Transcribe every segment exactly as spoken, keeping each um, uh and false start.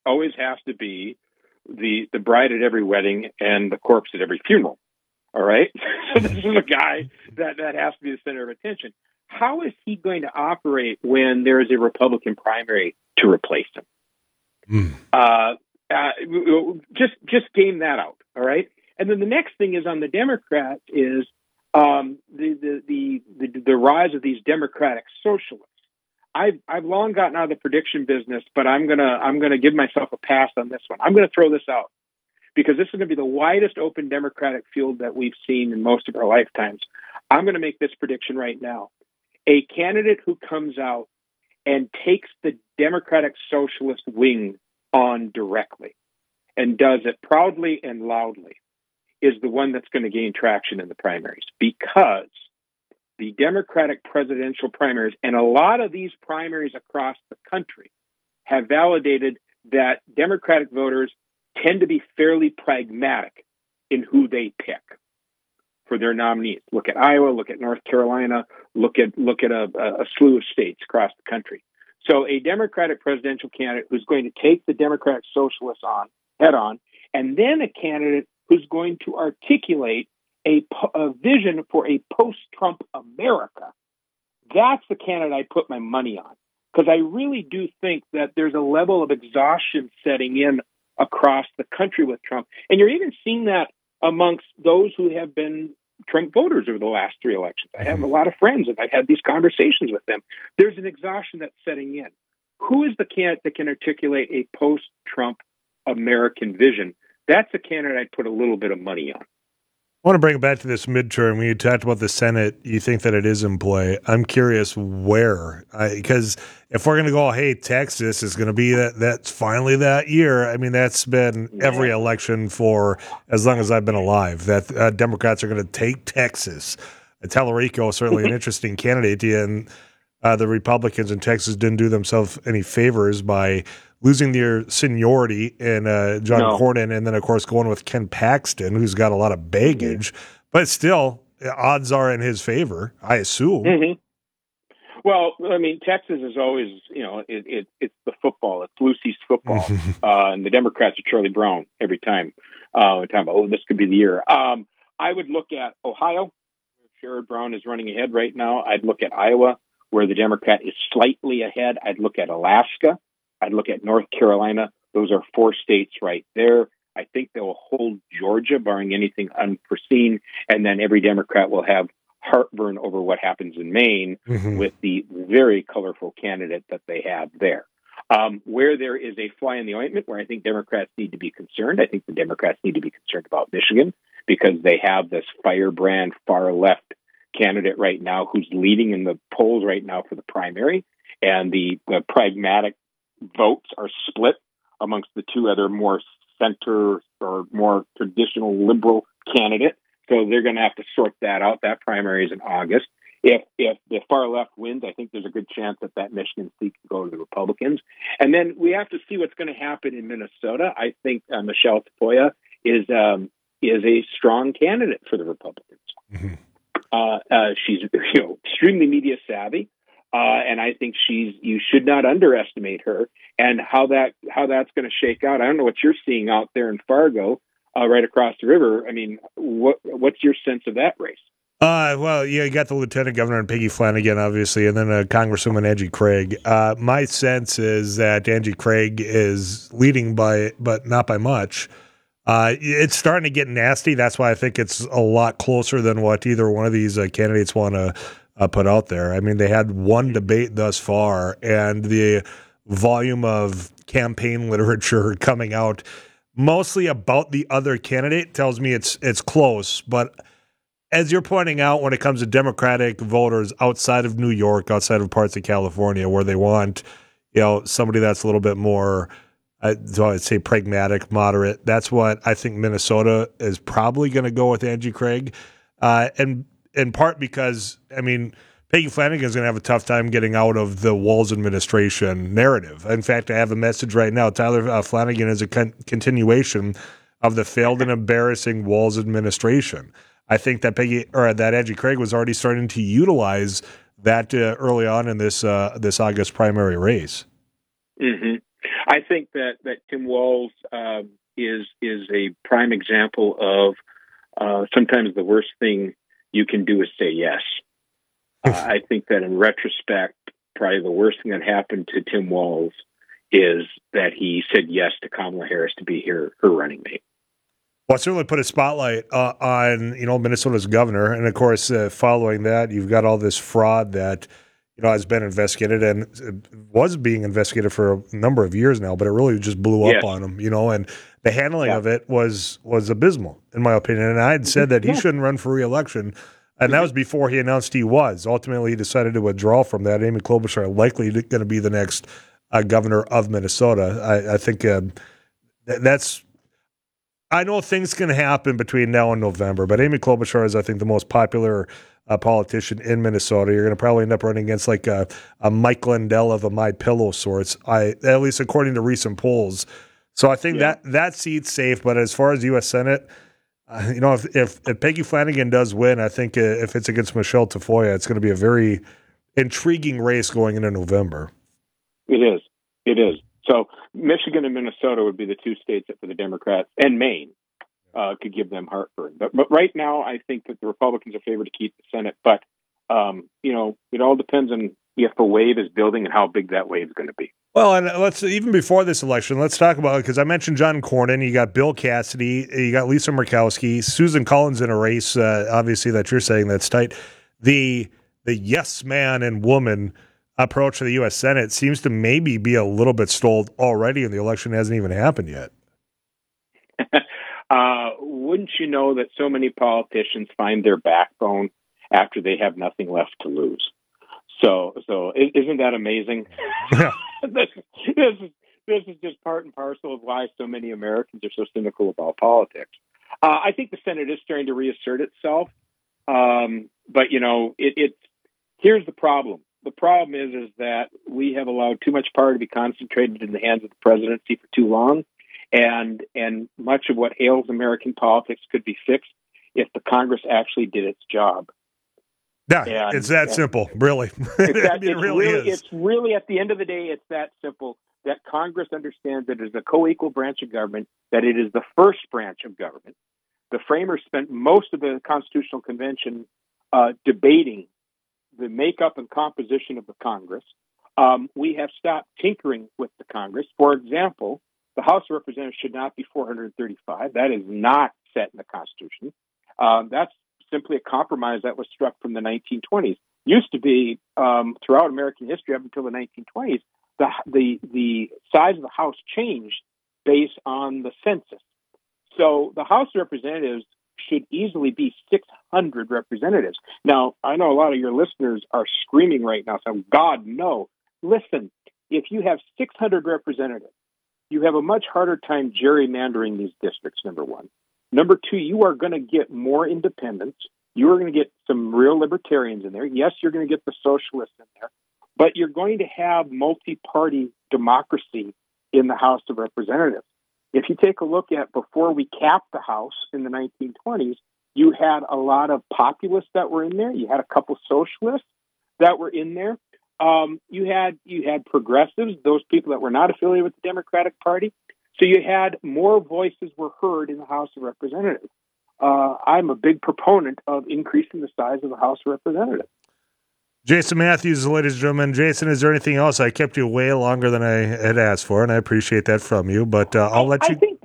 always has to be the the bride at every wedding and the corpse at every funeral. All right? So this is a guy that, that has to be the center of attention. How is he going to operate when there is a Republican primary to replace him? Mm. Uh, uh, just just game that out, all right? And then the next thing is on the Democrats is um, the, the, the, the, the rise of these Democratic socialists. I've I've long gotten out of the prediction business, but I'm gonna I'm gonna give myself a pass on this one. I'm gonna throw this out because this is gonna be the widest open Democratic field that we've seen in most of our lifetimes. I'm gonna make this prediction right now. A candidate who comes out and takes the Democratic socialist wing on directly and does it proudly and loudly is the one that's going to gain traction in the primaries, because the Democratic presidential primaries, and a lot of these primaries across the country, have validated that Democratic voters tend to be fairly pragmatic in who they pick for their nominees. Look at Iowa, look at North Carolina, look at look at a, a slew of states across the country. So a Democratic presidential candidate who's going to take the Democratic socialists on head on, and then a candidate who's going to articulate a, a vision for a post-Trump America. That's the candidate I put my money on, because I really do think that there's a level of exhaustion setting in across the country with Trump. And you're even seeing that amongst those who have been Trump voters over the last three elections. I have a lot of friends, and I've had these conversations with them. There's an exhaustion that's setting in. Who is the candidate that can articulate a post-Trump American vision? That's a candidate I'd put a little bit of money on. I want to bring it back to this midterm. When you talked about the Senate, you think that it is in play. I'm curious where, because if we're going to go, hey, Texas is going to be that, that's finally that year. I mean, that's been yeah. every election for as long as I've been alive, that uh, Democrats are going to take Texas. Uh, Tallarico is certainly an interesting candidate, and uh, the Republicans in Texas didn't do themselves any favors by losing their seniority in uh, John no. Cornyn, and then, of course, going with Ken Paxton, who's got a lot of baggage. Mm-hmm. But still, odds are in his favor, I assume. Mm-hmm. Well, I mean, Texas is always, you know, it, it, it's the football. It's Lucy's football. uh, and the Democrats are Charlie Brown every time. Uh, we're talking about, oh, this could be the year. Um, I would look at Ohio. Sherrod Brown is running ahead right now. I'd look at Iowa, where the Democrat is slightly ahead. I'd look at Alaska. I'd look at North Carolina. Those are four states right there. I think they will hold Georgia, barring anything unforeseen. And then every Democrat will have heartburn over what happens in Maine mm-hmm. with the very colorful candidate that they have there. Um, where there is a fly in the ointment, where I think Democrats need to be concerned, I think the Democrats need to be concerned about Michigan, because they have this firebrand far-left candidate right now who's leading in the polls right now for the primary. And the, the pragmatic votes are split amongst the two other more center or more traditional liberal candidate. So they're going to have to sort that out. That primary is in August. If if the far left wins, I think there's a good chance that that Michigan seat can go to the Republicans. And then we have to see what's going to happen in Minnesota. I think uh, Michelle Tapoya is um, is a strong candidate for the Republicans. Mm-hmm. Uh, uh, she's you know extremely media savvy. Uh, and I think she's. You should not underestimate her, and how that how that's going to shake out. I don't know what you're seeing out there in Fargo, uh, right across the river. I mean, what what's your sense of that race? Uh, well, yeah, you got the Lieutenant Governor and Peggy Flanagan, obviously, and then uh, Congresswoman Angie Craig. Uh, my sense is that Angie Craig is leading by, but not by much. Uh, it's starting to get nasty. That's why I think it's a lot closer than what either one of these uh, candidates want to Uh, put out there. I mean, they had one debate thus far, and the volume of campaign literature coming out mostly about the other candidate tells me it's it's close. But as you're pointing out, when it comes to Democratic voters outside of New York, outside of parts of California, where they want, you know, somebody that's a little bit more, uh, so I'd say pragmatic, moderate. That's what I think Minnesota is probably going to go with Angie Craig, uh, and. In part because, I mean, Peggy Flanagan is going to have a tough time getting out of the Walz administration narrative. In fact, I have a message right now. Tyler uh, Flanagan is a con- continuation of the failed and embarrassing Walz administration. I think that Peggy or that Angie Craig was already starting to utilize that uh, early on in this uh, this August primary race. Mm-hmm. I think that, that Tim Walz uh, is is a prime example of uh, sometimes the worst thing you can do is say yes. Uh, I think that in retrospect, probably the worst thing that happened to Tim Walz is that he said yes to Kamala Harris to be her, her running mate. Well, it certainly put a spotlight uh, on, you know, Minnesota's governor. And, of course, uh, following that, you've got all this fraud that, you know, has been investigated and was being investigated for a number of years now, but it really just blew Yes. up on him, you know, and the handling Yeah. of it was was abysmal, in my opinion. And I had said that he Yeah. shouldn't run for re-election, and that was before he announced he was. Ultimately, he decided to withdraw from that. Amy Klobuchar likely going to be the next uh, governor of Minnesota. I, I think uh, th- that's – I know things can happen between now and November, but Amy Klobuchar is, I think, the most popular uh, politician in Minnesota. You're going to probably end up running against like a, a Mike Lindell of a My Pillow sorts, I, at least according to recent polls. So I think Yeah. that that seat's safe. But as far as U S Senate, uh, you know, if, if if Peggy Flanagan does win, I think uh, if it's against Michelle Tafoya, it's going to be a very intriguing race going into November. It is. It is. So Michigan and Minnesota would be the two states that for the Democrats, and Maine uh, could give them heartburn. But, but right now, I think that the Republicans are favored to keep the Senate. But, um, you know, it all depends on if a wave is building and how big that wave is going to be. Well, and let's even before this election, let's talk about it because I mentioned John Cornyn. You got Bill Cassidy, you got Lisa Murkowski, Susan Collins in a race. Uh, obviously, that you're saying that's tight. The the yes man and woman approach to the U S Senate seems to maybe be a little bit stalled already, and the election hasn't even happened yet. uh, wouldn't you know that so many politicians find their backbone after they have nothing left to lose? So, so isn't that amazing? Yeah. this, this is this is just part and parcel of why so many Americans are so cynical about politics. Uh, I think the Senate is starting to reassert itself, um, but you know, it, it's here's the problem. The problem is, is that we have allowed too much power to be concentrated in the hands of the presidency for too long, and and much of what ails American politics could be fixed if the Congress actually did its job. Yeah, And, it's that and, simple, really. It's, that, I mean, it's it really, really, is. It's really, at the end of the day, it's that simple that Congress understands that it is a co-equal branch of government, that it is the first branch of government. The framers spent most of the Constitutional Convention uh, debating the makeup and composition of the Congress. Um, we have stopped tinkering with the Congress. For example, the House of Representatives should not be four hundred thirty-five. That is not set in the Constitution. Um, that's simply a compromise that was struck from the nineteen twenties. Used to be um, throughout American history up until the nineteen twenties, the, the the size of the House changed based on the census. So the House of Representatives should easily be six hundred representatives. Now, I know a lot of your listeners are screaming right now, saying, God, no. Listen, if you have six hundred representatives, you have a much harder time gerrymandering these districts, number one. Number two, you are going to get more independents. You are going to get some real libertarians in there. Yes, you're going to get the socialists in there, but you're going to have multi-party democracy in the House of Representatives. If you take a look at before we capped the House in the nineteen twenties, you had a lot of populists that were in there. You had a couple socialists that were in there. Um, you had you had progressives, those people that were not affiliated with the Democratic Party. So you had more voices were heard in the House of Representatives. Uh, I'm a big proponent of increasing the size of the House of Representatives. Jason Matthews, ladies and gentlemen. Jason, is there anything else? I kept you way longer than I had asked for, and I appreciate that from you, but uh, I'll I, let you... I think,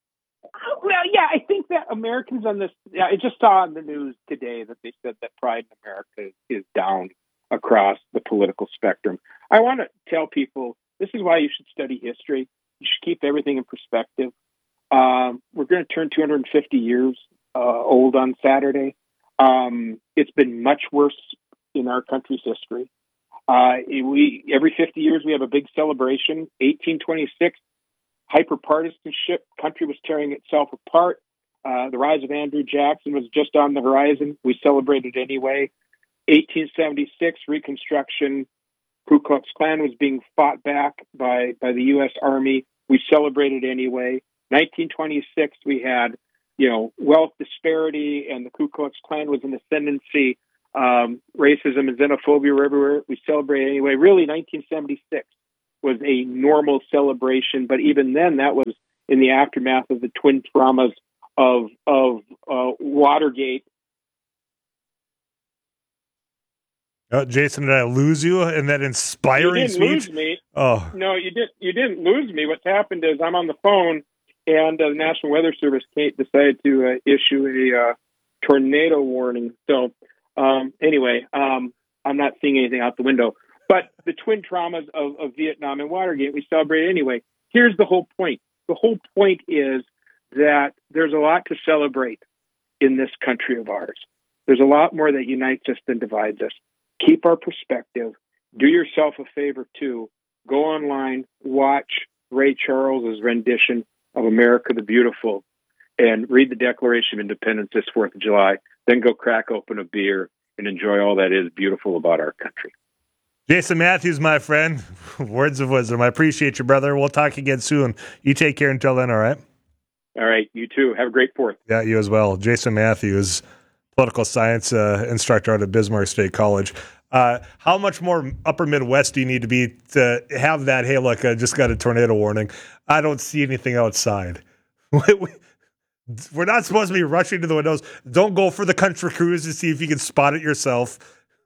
well, yeah, I think that Americans on this... Yeah, I just saw on the news today that they said that Pride in America is down across the political spectrum. I want to tell people, this is why you should study history. You should keep everything in perspective. Um, we're going to turn two hundred fifty years uh, old on Saturday. Um, it's been much worse in our country's history. Uh, we every fifty years we have a big celebration. eighteen twenty-six, hyper-partisanship, country was tearing itself apart. Uh, the rise of Andrew Jackson was just on the horizon. We celebrated anyway. eighteen seventy-six, Reconstruction. Ku Klux Klan was being fought back by, by the U S Army. We celebrated anyway. nineteen twenty-six, we had, you know, wealth disparity, and the Ku Klux Klan was in ascendancy. Um, racism and xenophobia were everywhere. We celebrate anyway. Really, nineteen seventy-six was a normal celebration. But even then, that was in the aftermath of the twin traumas of of uh, Watergate. Oh, Jason, did I lose you in that inspiring you didn't speech? Lose me. Oh, no, you didn't. You didn't lose me. What's happened is I'm on the phone, and uh, the National Weather Service decided to uh, issue a uh, tornado warning. So um, anyway, um, I'm not seeing anything out the window. But the twin traumas of, of Vietnam and Watergate, we celebrate anyway. Here's the whole point. The whole point is that there's a lot to celebrate in this country of ours. There's a lot more that unites us than divides us. Keep our perspective. Do yourself a favor, too. Go online, watch Ray Charles's rendition of America the Beautiful, and read the Declaration of Independence this fourth of July. Then go crack open a beer and enjoy all that is beautiful about our country. Jason Matthews, my friend, words of wisdom. I appreciate you, brother. We'll talk again soon. You take care until then, all right? All right, you too. Have a great fourth. Yeah, you as well. Jason Matthews, political science uh, instructor out of Bismarck State College. Uh, how much more upper Midwest do you need to be to have that, hey, look, I just got a tornado warning. I don't see anything outside. We're not supposed to be rushing to the windows. Don't go for the country cruise to see if you can spot it yourself.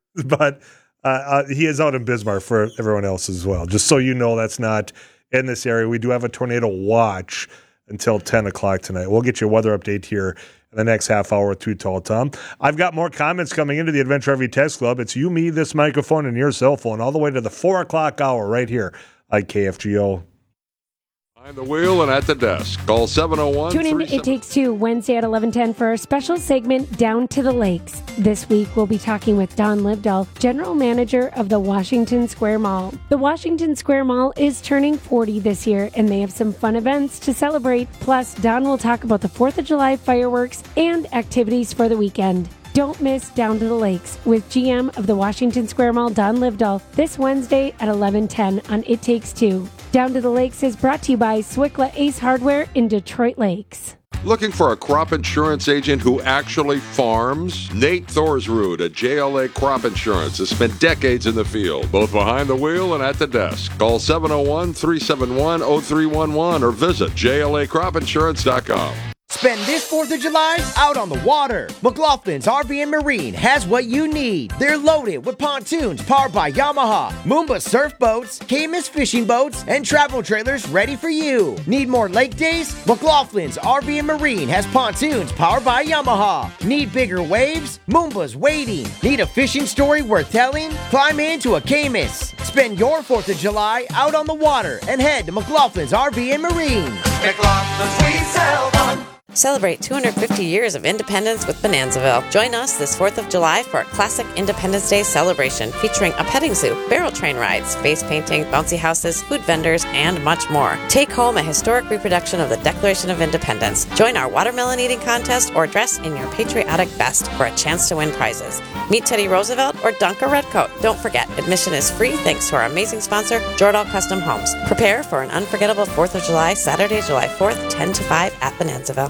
But uh, uh, he is out in Bismarck for everyone else as well. Just so you know, that's not in this area. We do have a tornado watch until ten o'clock tonight. We'll get you a weather update here in the next half hour with Too Tall Tom. I've got more comments coming into the Adventure R V Text Club. It's you, me, this microphone, and your cell phone all the way to the four o'clock hour right here at K F G O. Behind the wheel and at the desk. Call seven oh one. Tune in to It Takes Two Wednesday at eleven ten for a special segment, Down to the Lakes. This week, we'll be talking with Don Libdahl, General Manager of the Washington Square Mall. The Washington Square Mall is turning forty this year, and they have some fun events to celebrate. Plus, Don will talk about the fourth of July fireworks and activities for the weekend. Don't miss Down to the Lakes with G M of the Washington Square Mall, Don Libdahl, this Wednesday at eleven ten on It Takes Two. Down to the Lakes is brought to you by Swickla Ace Hardware in Detroit Lakes. Looking for a crop insurance agent who actually farms? Nate Thorsrud at J L A Crop Insurance has spent decades in the field, both behind the wheel and at the desk. Call seven oh one, three seven one, oh three one one or visit J L A crop insurance dot com. Spend this fourth of July out on the water. McLaughlin's R V and Marine has what you need. They're loaded with pontoons powered by Yamaha, Moomba surf boats, Camus fishing boats, and travel trailers ready for you. Need more lake days? McLaughlin's R V and Marine has pontoons powered by Yamaha. Need bigger waves? Moomba's waiting. Need a fishing story worth telling? Climb into a Camus. Spend your fourth of July out on the water and head to McLaughlin's R V and Marine. McLaughlin's, we sell one. Celebrate two hundred fifty years of independence with Bonanzaville. Join us this fourth of July for a classic Independence Day celebration featuring a petting zoo, barrel train rides, face painting, bouncy houses, food vendors, and much more. Take home a historic reproduction of the Declaration of Independence. Join our watermelon eating contest or dress in your patriotic best for a chance to win prizes. Meet Teddy Roosevelt or dunk a redcoat. Don't forget, admission is free thanks to our amazing sponsor, Jordahl Custom Homes. Prepare for an unforgettable fourth of July, Saturday, July fourth, ten to five at Bonanzaville.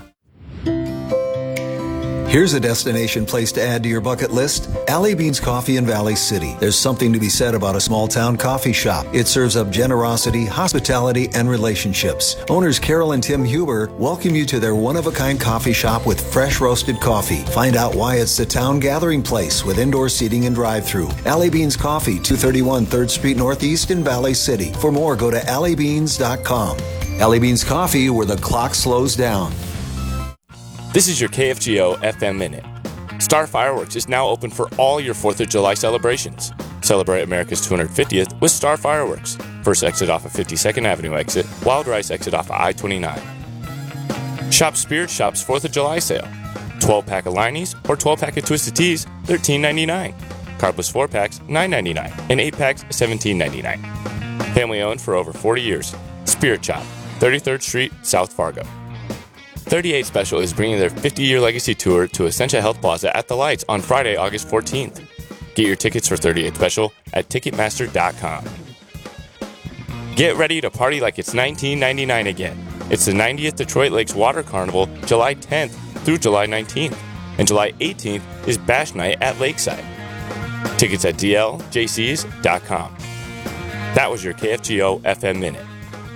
Here's a destination place to add to your bucket list. Alley Beans Coffee in Valley City. There's something to be said about a small town coffee shop. It serves up generosity, hospitality, and relationships. Owners Carol and Tim Huber welcome you to their one-of-a-kind coffee shop with fresh roasted coffee. Find out why it's the town gathering place with indoor seating and drive-through. Alley Beans Coffee, two thirty-one third Street Northeast in Valley City. For more, go to alley beans dot com. Alley Beans Coffee, where the clock slows down. This is your K F G O F M Minute. Star Fireworks is now open for all your fourth of July celebrations. Celebrate America's two hundred fiftieth with Star Fireworks. First exit off of fifty-second Avenue exit, Wild Rice exit off of I twenty-nine. Shop Spirit Shop's fourth of July sale. twelve pack of Liney's or twelve pack of Twisted Teas, thirteen ninety-nine. Carbless four packs, nine ninety-nine. And eight packs, seventeen ninety-nine. Family owned for over forty years. Spirit Shop, thirty-third Street, South Fargo. thirty-eight Special is bringing their fifty-year legacy tour to Essentia Health Plaza at the Lights on Friday, August fourteenth. Get your tickets for thirty-eight Special at ticketmaster dot com. Get ready to party like it's nineteen ninety-nine again. It's the ninetieth Detroit Lakes Water Carnival, July tenth through July nineteenth. And July eighteenth is Bash Night at Lakeside. Tickets at d l j c s dot com. That was your K F G O F M Minute.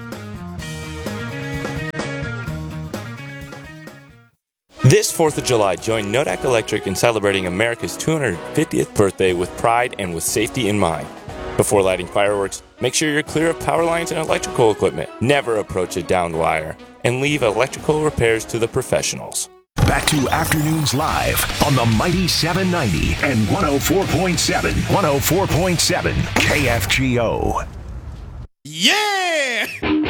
This fourth of July, join Nodak Electric in celebrating America's two hundred fiftieth birthday with pride and with safety in mind. Before lighting fireworks, make sure you're clear of power lines and electrical equipment. Never approach a downed wire, and leave electrical repairs to the professionals. Back to Afternoons Live on the Mighty seven ninety and one oh four point seven. one oh four point seven K F G O. Yeah!